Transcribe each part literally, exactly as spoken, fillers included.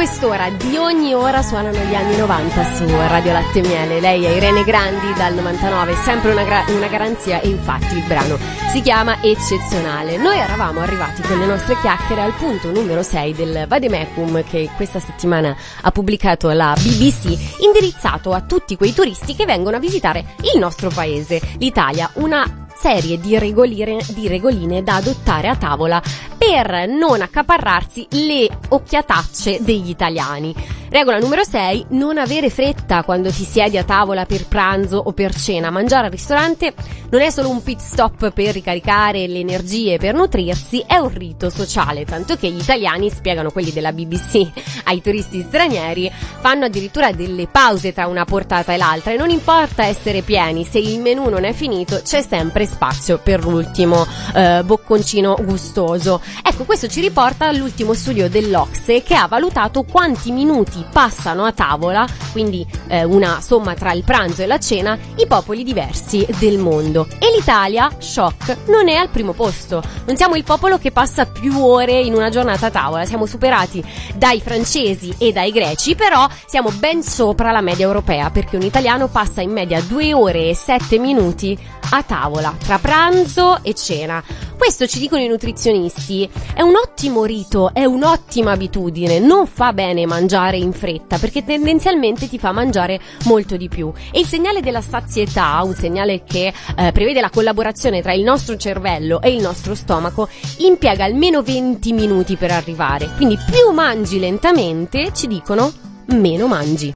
quest'ora di ogni ora suonano gli anni novanta su Radio Latte Miele. Lei è Irene Grandi dal novantanove, sempre una, gra- una garanzia, e infatti il brano si chiama Eccezionale. Noi eravamo arrivati con le nostre chiacchiere al punto numero sei del Vademecum che questa settimana ha pubblicato la B B C, indirizzato a tutti quei turisti che vengono a visitare il nostro paese, l'Italia. Una serie di regoline, di regoline da adottare a tavola per non accaparrarsi le occhiatacce degli italiani. Regola numero sei: non avere fretta quando ti siedi a tavola per pranzo o per cena. Mangiare al ristorante non è solo un pit stop per ricaricare le energie, per nutrirsi, è un rito sociale, tanto che gli italiani, spiegano quelli della B B C ai turisti stranieri, fanno addirittura delle pause tra una portata e l'altra, e non importa essere pieni, se il menù non è finito c'è sempre spazio per l'ultimo eh, bocconcino gustoso. Ecco, questo ci riporta all'ultimo studio dell'Ocse, che ha valutato quanti minuti passano a tavola, quindi eh, una somma tra il pranzo e la cena, i popoli diversi del mondo. E l'Italia, shock, non è al primo posto. Non siamo il popolo che passa più ore in una giornata a tavola, siamo superati dai francesi e dai greci, però siamo ben sopra la media europea, perché un italiano passa in media due ore e sette minuti a tavola tra pranzo e cena. Questo, ci dicono i nutrizionisti, è un ottimo rito, è un'ottima abitudine. Non fa bene mangiare in fretta, perché tendenzialmente ti fa mangiare molto di più. E il segnale della sazietà, un segnale che eh, prevede la collaborazione tra il nostro cervello e il nostro stomaco, impiega almeno venti minuti per arrivare. Quindi più mangi lentamente, ci dicono, meno mangi.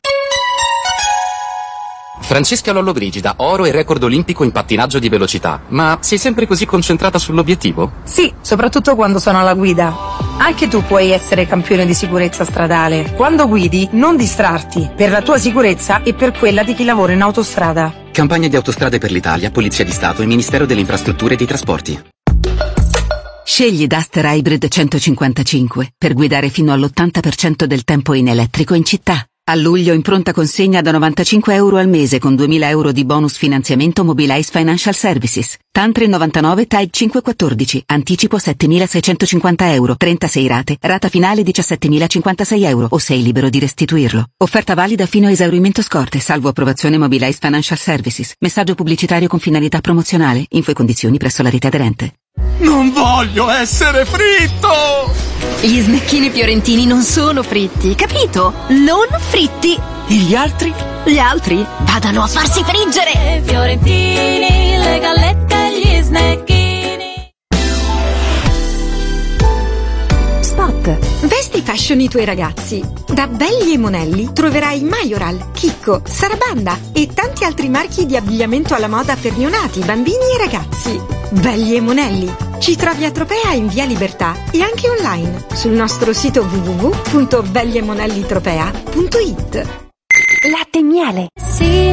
Francesca Lollobrigida, oro e record olimpico in pattinaggio di velocità. Ma sei sempre così concentrata sull'obiettivo? Sì, soprattutto quando sono alla guida. Anche tu puoi essere campione di sicurezza stradale. Quando guidi, non distrarti, per la tua sicurezza e per quella di chi lavora in autostrada. Campagna di Autostrade per l'Italia, Polizia di Stato e Ministero delle Infrastrutture e dei Trasporti. Scegli Duster Hybrid centocinquantacinque per guidare fino all'ottanta per cento del tempo in elettrico in città. A luglio in pronta consegna da novantacinque euro al mese con duemila euro di bonus finanziamento Mobilize Financial Services. Tantri novantanove Type cinquecentoquattordici. Anticipo settemilaseicentocinquanta euro. trentasei rate. Rata finale diciassettemilacinquantasei euro. O sei libero di restituirlo. Offerta valida fino a esaurimento scorte, salvo approvazione Mobilize Financial Services. Messaggio pubblicitario con finalità promozionale. Info e condizioni presso la rete aderente. Non voglio essere fritto! Gli snecchini fiorentini non sono fritti, capito? Non fritti! E gli altri? Gli altri vadano a farsi friggere! Fiorentini, le gallette e gli snecchini. Spot. Vesti fashion i tuoi ragazzi. Da Belli e Monelli troverai Majoral, Chicco, Sarabanda e tanti altri marchi di abbigliamento alla moda per neonati, bambini e ragazzi. Belli e Monelli. Ci trovi a Tropea in via Libertà e anche online sul nostro sito w w w punto belli e monelli tropea punto i t. Latte Miele. Sì,